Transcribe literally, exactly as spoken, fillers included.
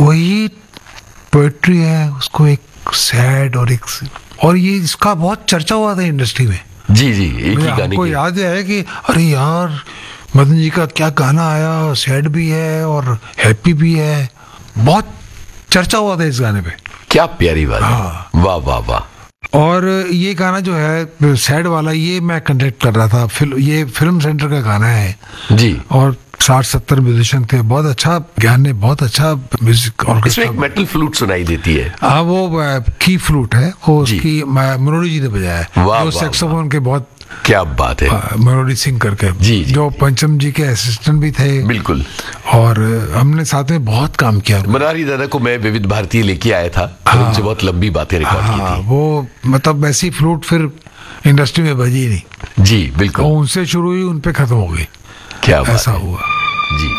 वही पोएट्री है, उसको एक सैड और एक, और ये इसका बहुत चर्चा हुआ था इंडस्ट्री में। जी जी, एक ही गाने को याद है कि अरे यार मदन जी का क्या गाना आया, सैड भी है और हैप्पी भी है, बहुत चर्चा हुआ था इस गाने पे। क्या प्यारी बात है। हाँ। वाह वाह वाह। और ये गाना जो है सैड वाला, ये मैं कंडक्ट कर रहा था, फिल्म, ये फिल्म सेंटर का गाना है जी, और साठ सत्तर म्यूजिशियन थे, बहुत अच्छा ज्ञान ने, बहुत अच्छा म्यूजिक। इसमें एक मेटल फ्लूट सुनाई देती है। हाँ, वो की फ्लूट है, वो उसकी मनोरी जी ने बजाया है, वाह, जो वाह, सैक्सोफोन के बहुत, क्या बात है, मनोरी सिंह करके, जी, जी, जो पंचम जी के असिस्टेंट भी थे। बिल्कुल। और हमने साथ में बहुत काम किया। मनारी दादा को मैं विविध भारती लेके आया था, हाँ, उनसे बहुत लंबी बातें रिकॉर्ड की थी। वो मतलब वैसी फ्लूट फिर इंडस्ट्री में बजी नहीं। जी बिल्कुल, उनसे शुरू हुई, उन पे खत्म हो गई। क्या ऐसा हुआ। जी।